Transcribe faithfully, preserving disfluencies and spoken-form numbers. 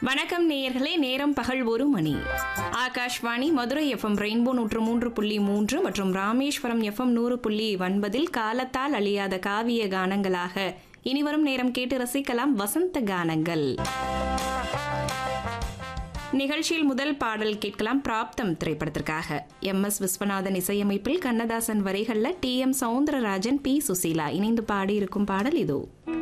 வணக்கம் நேயர்களே, நேரம் பகல் ஒரு மணி. ஆகாஷ்வாணி மதுரை எஃப்எம் ரெயின்போ நூற்று மூன்று புள்ளி மூன்று மற்றும் ராமேஸ்வரம் எஃப்எம் நூறு புள்ளி ஒன்பதில் காலத்தால் அழியாத காவிய கானங்களாக இனிவரும் நேரம் கேட்டு ரசிக்கலாம் வசந்த கானங்கள். நிகழ்ச்சியில் முதல் பாடல் கேட்கலாம். பிராப்தம் திரைப்படத்திற்காக எம் எஸ் விஸ்வநாதன் இசையமைப்பில் கண்ணதாசன் வரிகள்ல D M Soundararajan, B Susheela இணைந்து பாடியிருக்கும் பாடல் இதோ.